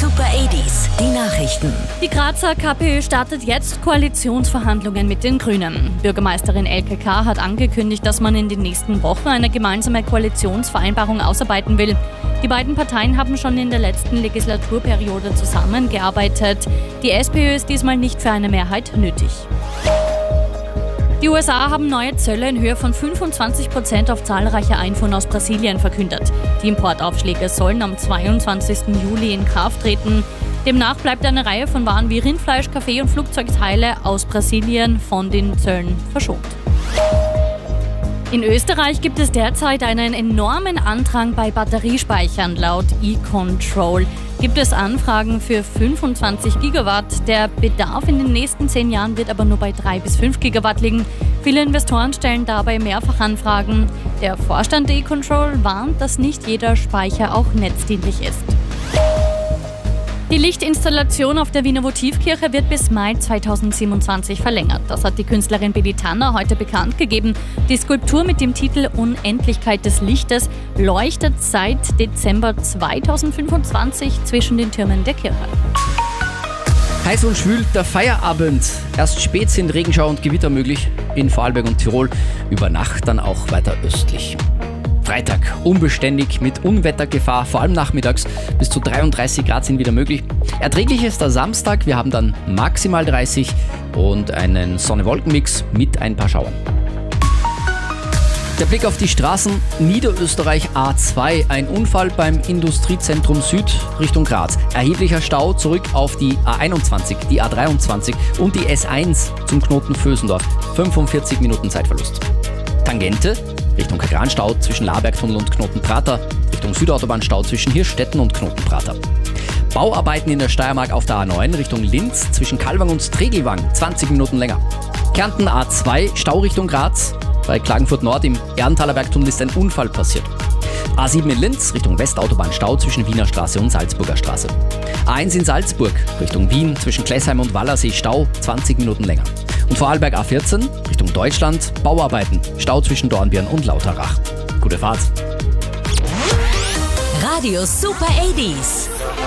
Super 80s, die Nachrichten. Die Grazer KPÖ startet jetzt Koalitionsverhandlungen mit den Grünen. Bürgermeisterin Elke K. hat angekündigt, dass man in den nächsten Wochen eine gemeinsame Koalitionsvereinbarung ausarbeiten will. Die beiden Parteien haben schon in der letzten Legislaturperiode zusammengearbeitet. Die SPÖ ist diesmal nicht für eine Mehrheit nötig. Die USA haben neue Zölle in Höhe von 25% auf zahlreiche Einfuhren aus Brasilien verkündet. Die Importaufschläge sollen am 22. Juli in Kraft treten. Demnach bleibt eine Reihe von Waren wie Rindfleisch, Kaffee und Flugzeugteile aus Brasilien von den Zöllen verschont. In Österreich gibt es derzeit einen enormen Andrang bei Batteriespeichern. Laut E-Control gibt es Anfragen für 25 Gigawatt. Der Bedarf in den nächsten 10 Jahren wird aber nur bei 3 bis 5 Gigawatt liegen. Viele Investoren stellen dabei Mehrfachanfragen. Der Vorstand der E-Control warnt, dass nicht jeder Speicher auch netzdienlich ist. Die Lichtinstallation auf der Wiener Votivkirche wird bis Mai 2027 verlängert. Das hat die Künstlerin Billy Tanner heute bekannt gegeben. Die Skulptur mit dem Titel Unendlichkeit des Lichtes leuchtet seit Dezember 2025 zwischen den Türmen der Kirche. Heiß und schwül der Feierabend. Erst spät sind Regenschauer und Gewitter möglich in Vorarlberg und Tirol. Über Nacht dann auch weiter östlich. Freitag unbeständig mit Unwettergefahr, vor allem nachmittags. Bis zu 33 Grad sind wieder möglich. Erträglich ist der Samstag, wir haben dann maximal 30 und einen Sonne-Wolken-Mix mit ein paar Schauern. Der Blick auf die Straßen, Niederösterreich A2, ein Unfall beim Industriezentrum Süd Richtung Graz. Erheblicher Stau zurück auf die A21, die A23 und die S1 zum Knoten Vösendorf. 45 Minuten Zeitverlust. Tangente Richtung Kagranstau zwischen Labergtunnel und Knotenprater, Richtung Südautobahnstau zwischen Hirschstetten und Knotenprater. Bauarbeiten in der Steiermark auf der A9 Richtung Linz zwischen Kalwang und Tregelwang, 20 Minuten länger. Kärnten A2, Stau Richtung Graz, bei Klagenfurt Nord im Erdenthaler Bergtunnel ist ein Unfall passiert. A7 in Linz Richtung Westautobahnstau zwischen Wiener Straße und Salzburger Straße. A1 in Salzburg Richtung Wien zwischen Klesheim und Wallersee, Stau 20 Minuten länger. Und Vorarlberg A14 Richtung Deutschland, Bauarbeiten, Stau zwischen Dornbirn und Lauterach. Gute Fahrt. Radio Super 80s.